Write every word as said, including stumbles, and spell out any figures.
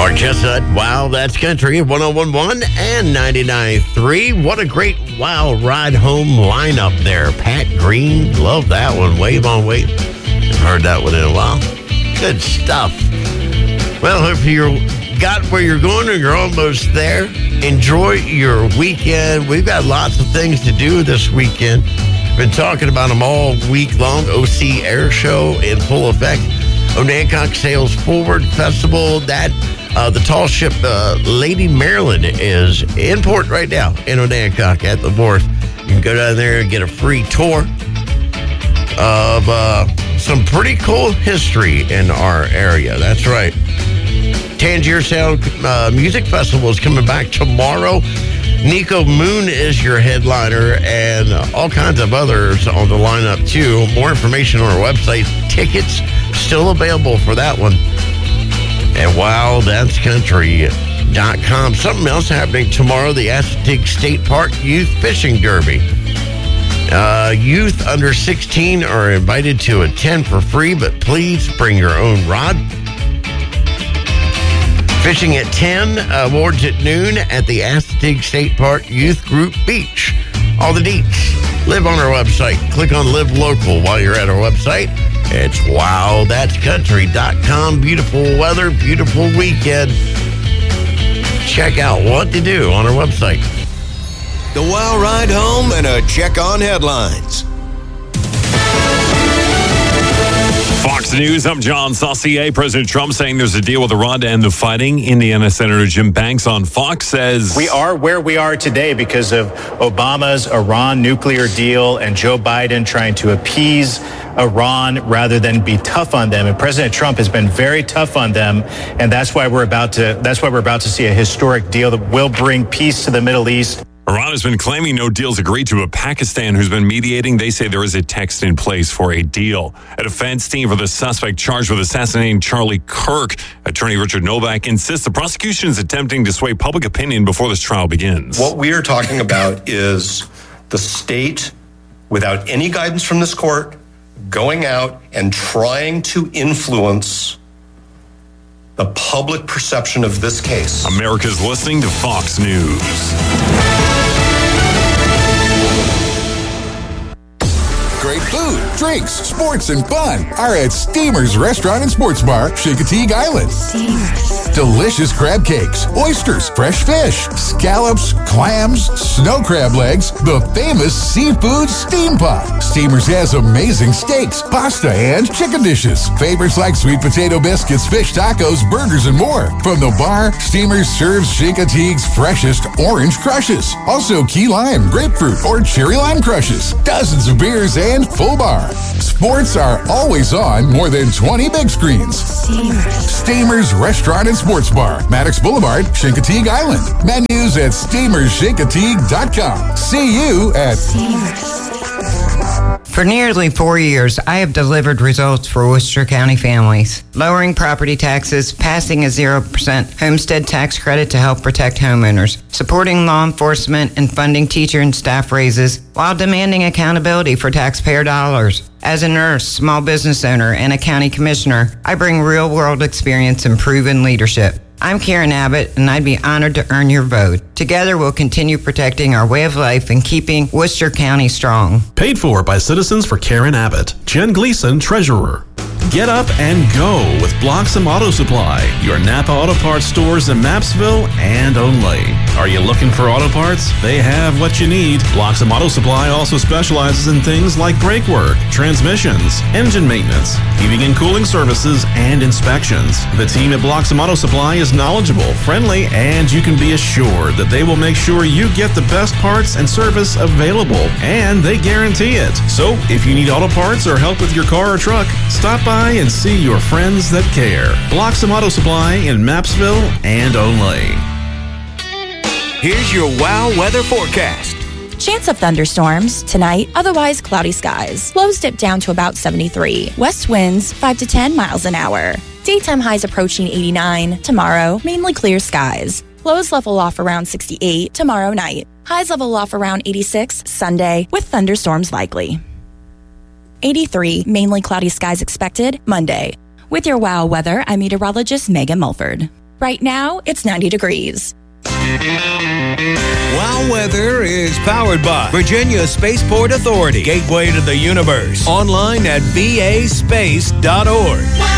Mark Chestnut, Wow, That's Country, one oh one point one and ninety-nine point three. What a great Wow Ride Home lineup there. Pat Green, love that one. Wave on Wave. I've heard that one in a while. Good stuff. Well, hope you got where you're going or you're almost there. Enjoy your weekend. We've got lots of things to do this weekend. Been talking about them all week long. O C Air Show in full effect. Onancock Sails Forward Festival. That uh, the tall ship uh, Lady Maryland is in port right now in Onancock at the wharf. You can go down there and get a free tour of uh, some pretty cool history in our area. That's right. Tangier Sound uh, Music Festival is coming back tomorrow. Nico Moon is your headliner, and uh, all kinds of others on the lineup too. More information on our website. Tickets still available for that one at wow dance country dot com. Something else happening tomorrow, the Assateague State Park Youth Fishing Derby. Uh, youth under sixteen are invited to attend for free, but please bring your own rod. Fishing at ten, awards at noon at the Assateague State Park Youth Group Beach. All the deets. Live on our website. Click on Live Local while you're at our website. It's wow that's country dot com. Beautiful weather, beautiful weekend. Check out what to do on our website. The Wow Ride Home and a check on headlines. Fox News, I'm John Saucier. President Trump saying there's a deal with Iran to end the fighting. Indiana Senator Jim Banks on Fox says, we are where we are today because of Obama's Iran nuclear deal and Joe Biden trying to appease Iran rather than be tough on them. And President Trump has been very tough on them. And that's why we're about to, that's why we're about to see a historic deal that will bring peace to the Middle East. Iran has been claiming no deals agreed to, but Pakistan, who's been mediating, they say there is a text in place for a deal. A defense team for the suspect charged with assassinating Charlie Kirk. Attorney Richard Novak insists the prosecution is attempting to sway public opinion before this trial begins. What we are talking about is the state, without any guidance from this court, going out and trying to influence the public perception of this case. America's listening to Fox News. Great food, drinks, sports, and fun are at Steamer's Restaurant and Sports Bar, Chincoteague Island. Steamer's. Delicious crab cakes, oysters, fresh fish, scallops, clams, snow crab legs, the famous seafood steam pot. Steamer's has amazing steaks, pasta, and chicken dishes. Favorites like sweet potato biscuits, fish tacos, burgers, and more. From the bar, Steamer's serves Chincoteague's freshest orange crushes. Also key lime, grapefruit, or cherry lime crushes. Dozens of beers and full bar. Sports are always on more than twenty big screens. Steamers. Steamers Restaurant and Sports Bar, Maddox Boulevard, Chincoteague Island. Menus at steamers chincoteague dot com. See you at Steamers. For nearly four years, I have delivered results for Worcester County families, lowering property taxes, passing a zero percent homestead tax credit to help protect homeowners, supporting law enforcement, and funding teacher and staff raises while demanding accountability for taxpayer dollars. As a nurse, small business owner, and a county commissioner, I bring real-world experience and proven leadership. I'm Karen Abbott, and I'd be honored to earn your vote. Together, we'll continue protecting our way of life and keeping Worcester County strong. Paid for by Citizens for Karen Abbott. Jen Gleason, Treasurer. Get up and go with Bloxham Auto Supply, your Napa Auto Parts stores in Mapsville and Only. Are you looking for auto parts? They have what you need. Bloxham Auto Supply also specializes in things like brake work, transmissions, engine maintenance, heating and cooling services, and inspections. The team at Bloxham Auto Supply is knowledgeable, friendly, and you can be assured that they will make sure you get the best parts and service available, and they guarantee it. So, if you need auto parts or help with your car or truck, stop by and see your friends that care. Bloxham Auto Supply in Mapsville and Only. Here's your Wow weather forecast. Chance of thunderstorms tonight, otherwise cloudy skies. Lows dip down to about seventy-three. West winds five to ten miles an hour. Daytime highs approaching eighty-nine. Tomorrow, mainly clear skies. Lows level off around sixty-eight tomorrow night. Highs level off around eighty-six Sunday with thunderstorms likely. eighty-three, mainly cloudy skies expected Monday. With your Wow weather, I'm meteorologist Megan Mulford. Right now, it's ninety degrees. Wow Weather is powered by Virginia Spaceport Authority, gateway to the universe. Online at v a space dot org.